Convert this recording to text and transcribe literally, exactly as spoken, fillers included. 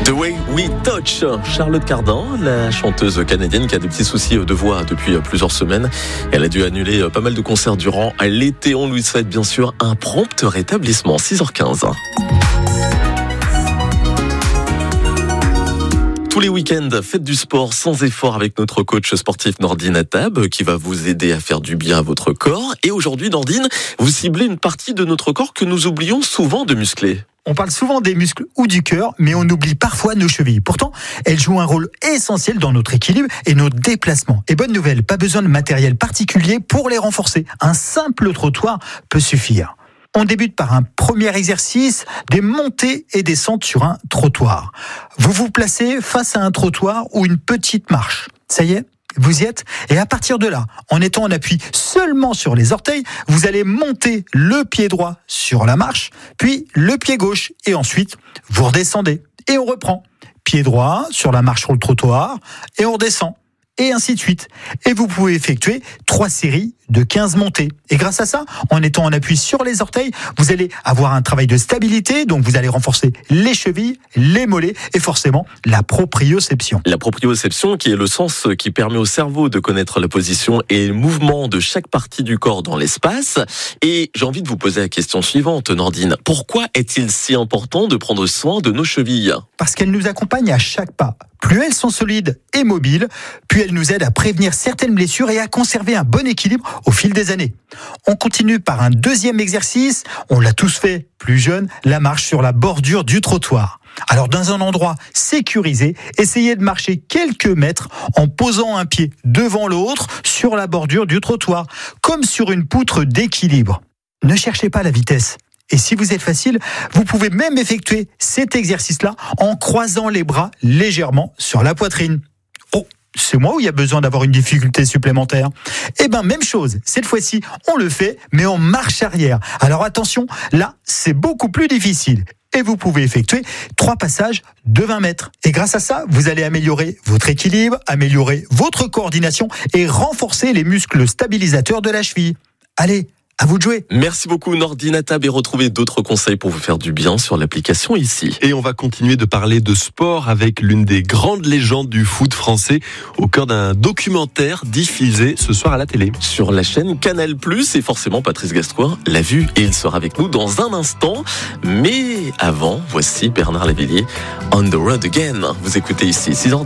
The Way We Touch, Charlotte Cardin, la chanteuse canadienne qui a des petits soucis de voix depuis plusieurs semaines. Elle a dû annuler pas mal de concerts durant l'été. On lui souhaite bien sûr un prompt rétablissement. six heures quinze. Tous les week-ends, faites du sport sans effort avec notre coach sportif Nordine Attab qui va vous aider à faire du bien à votre corps. Et aujourd'hui, Nordine, vous ciblez une partie de notre corps que nous oublions souvent de muscler. On parle souvent des muscles ou du cœur, mais on oublie parfois nos chevilles. Pourtant, elles jouent un rôle essentiel dans notre équilibre et nos déplacements. Et bonne nouvelle, pas besoin de matériel particulier pour les renforcer. Un simple trottoir peut suffire. On débute par un premier exercice, des montées et descentes sur un trottoir. Vous vous placez face à un trottoir ou une petite marche. Ça y est, vous y êtes. Et à partir de là, en étant en appui seulement sur les orteils, vous allez monter le pied droit sur la marche, puis le pied gauche. Et ensuite, vous redescendez. Et on reprend. Pied droit sur la marche sur le trottoir, et on redescend. Et ainsi de suite. Et vous pouvez effectuer trois séries de quinze montées. Et grâce à ça, en étant en appui sur les orteils, vous allez avoir un travail de stabilité, donc vous allez renforcer les chevilles, les mollets et forcément la proprioception. La proprioception qui est le sens qui permet au cerveau de connaître la position et le mouvement de chaque partie du corps dans l'espace. Et j'ai envie de vous poser la question suivante, Nordine. Pourquoi est-il si important de prendre soin de nos chevilles ? Parce qu'elles nous accompagnent à chaque pas. Plus elles sont solides et mobiles, plus elles nous aident à prévenir certaines blessures et à conserver un bon équilibre au fil des années. On continue par un deuxième exercice, on l'a tous fait, plus jeune, la marche sur la bordure du trottoir. Alors dans un endroit sécurisé, essayez de marcher quelques mètres en posant un pied devant l'autre sur la bordure du trottoir, comme sur une poutre d'équilibre. Ne cherchez pas la vitesse. Et si vous êtes facile, vous pouvez même effectuer cet exercice-là en croisant les bras légèrement sur la poitrine. Oh, c'est moi où il y a besoin d'avoir une difficulté supplémentaire ? Eh ben, même chose. Cette fois-ci, on le fait, mais en marche arrière. Alors attention, là, c'est beaucoup plus difficile. Et vous pouvez effectuer trois passages de vingt mètres. Et grâce à ça, vous allez améliorer votre équilibre, améliorer votre coordination et renforcer les muscles stabilisateurs de la cheville. Allez, à vous de jouer. Merci beaucoup Nordine Attab et retrouvez d'autres conseils pour vous faire du bien sur l'application ici. Et on va continuer de parler de sport avec l'une des grandes légendes du foot français au cœur d'un documentaire diffusé ce soir à la télé. Sur la chaîne Canal plus, et forcément Patrice Gascoigne l'a vu et il sera avec nous dans un instant. Mais avant, voici Bernard Lavilliers, On the Road Again. Vous écoutez ici six heures